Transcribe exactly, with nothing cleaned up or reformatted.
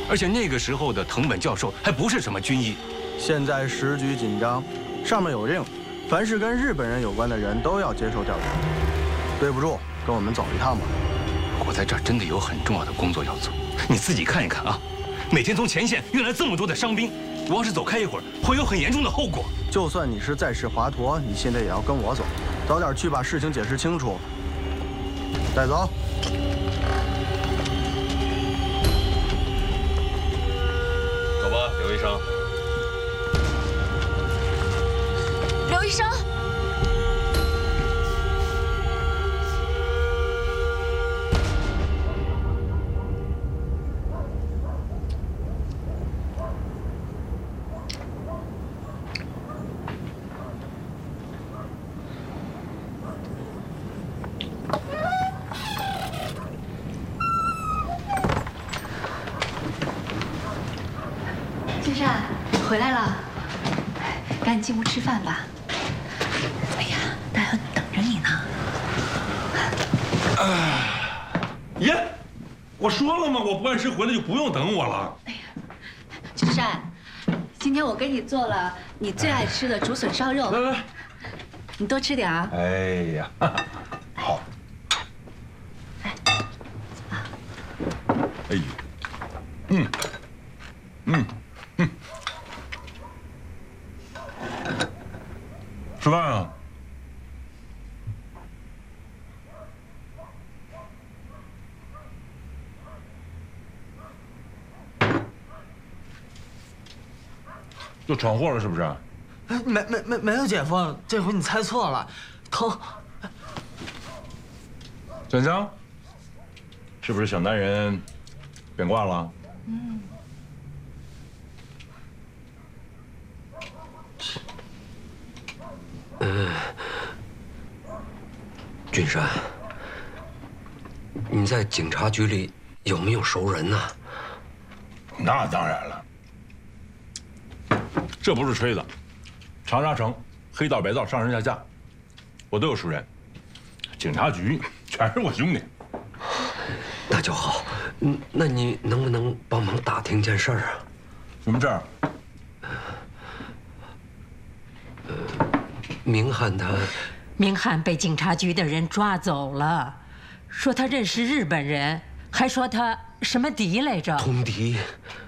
而且那个时候的藤本教授还不是什么军医。 现在时局紧张，上面有令，凡是跟日本人有关的人都要接受调查。对不住，跟我们走一趟吧。 我在这儿真的有很重要的工作要做，你自己看一看啊。每天从前线运来这么多的伤兵，我要是走开一会儿，会有很严重的后果。 就算你是在世华佗，你现在也要跟我走，早点去把事情解释清楚。带走。 走吧，刘医生。 刘医生。 金山，回来了，赶紧进屋吃饭吧。哎呀，大家等着你呢。 爷，我说了吗？我不按时回来就不用等我了。 哎呀，金山，今天我给你做了你最爱吃的竹笋烧肉， 来来， 你多吃点啊。 哎呀，好。 来，啊， 哎呦，嗯，嗯。 嗯，吃饭啊！又闯祸了是不是？ 哎，没没没没有，姐夫，这回你猜错了，疼。 香香，是不是小男人变卦了？嗯。 嗯，君山，你在警察局里有没有熟人呢？ 那当然了，这不是吹的，长沙城黑道白道上上下下，我都有熟人。警察局全是我兄弟。 那就好，嗯，那你能不能帮忙打听件事儿啊？ 什么事儿？ 呃。 明翰他， 明翰被警察局的人抓走了，说他认识日本人，还说他什么敌来着？ 通敌。